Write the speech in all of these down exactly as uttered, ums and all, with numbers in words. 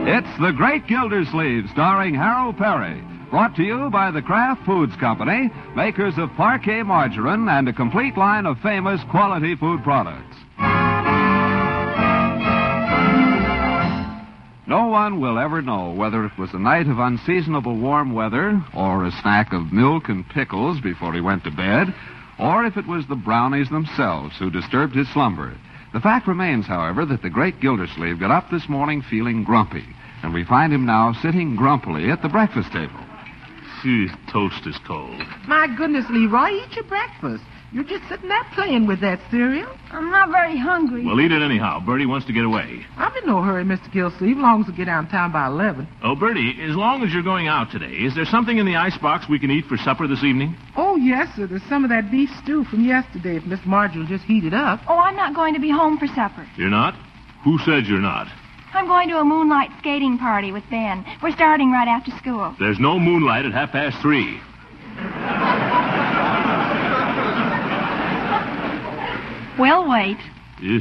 It's The Great Gildersleeve, starring Harold Perry. Brought to you by the Kraft Foods Company, makers of Parquet margarine and a complete line of famous quality food products. No one will ever know whether it was a night of unseasonable warm weather, or a snack of milk and pickles before he went to bed, or if it was the brownies themselves who disturbed his slumber. The fact remains, however, that the great Gildersleeve got up this morning feeling grumpy, and we find him now sitting grumpily at the breakfast table. Phew, toast is cold. My goodness, Leroy, eat your breakfast. You're just sitting there playing with that cereal. I'm not very hungry. Well, eat it anyhow. Bertie wants to get away. I'm in no hurry, Mister Gildersleeve, as long as we get downtown by eleven. Oh, Bertie, as long as you're going out today, is there something in the icebox we can eat for supper this evening? Oh, yes, sir. There's some of that beef stew from yesterday if Miss Margie will just heat it up. Oh, I'm not going to be home for supper. You're not? Who said you're not? I'm going to a moonlight skating party with Ben. We're starting right after school. There's no moonlight at half past three. We'll wait. Eh.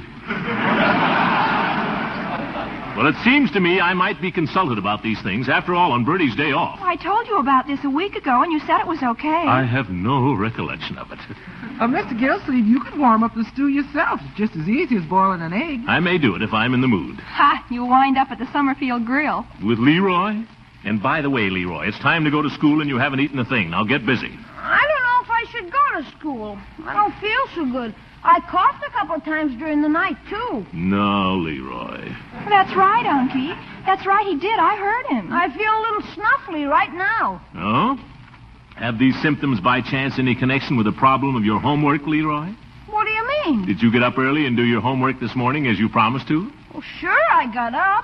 Well, it seems to me I might be consulted about these things. After all, on Bertie's day off. I told you about this a week ago, and you said it was okay. I have no recollection of it. Uh, Mister Gildersleeve, you could warm up the stew yourself. It's just as easy as boiling an egg. I may do it if I'm in the mood. Ha! You'll wind up at the Summerfield Grill. With Leroy? And by the way, Leroy, it's time to go to school and you haven't eaten a thing. Now get busy. I don't know if I should go to school. I don't feel so good. I coughed a couple of times during the night, too. No, Leroy. That's right, Unky. That's right, he did. I heard him. I feel a little snuffly right now. Oh? Have these symptoms by chance any connection with the problem of your homework, Leroy? What do you mean? Did you get up early and do your homework this morning as you promised to? Well, sure, I got up.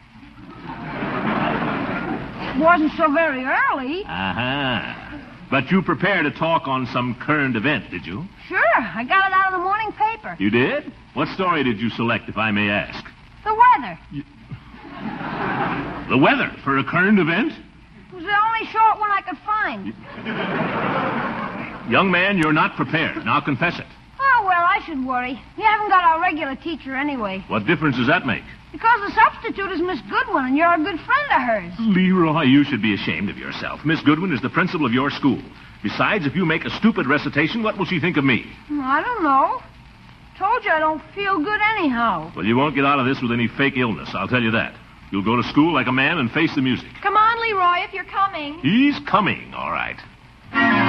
It wasn't so very early. Uh-huh. But you prepared a talk on some current event, did you? Sure, I got it out of the morning paper. You did? What story did you select, if I may ask? The weather. You... The weather for a current event? It was the only short one I could find. Young man, you're not prepared. Now confess it. Oh, well, I should worry. You haven't got our regular teacher anyway. What difference does that make? Because the substitute is Miss Goodwin, and you're a good friend of hers. Leroy, you should be ashamed of yourself. Miss Goodwin is the principal of your school. Besides, if you make a stupid recitation, what will she think of me? I don't know. Told you I don't feel good anyhow. Well, you won't get out of this with any fake illness, I'll tell you that. You'll go to school like a man and face the music. Come on, Leroy, if you're coming. He's coming, all right.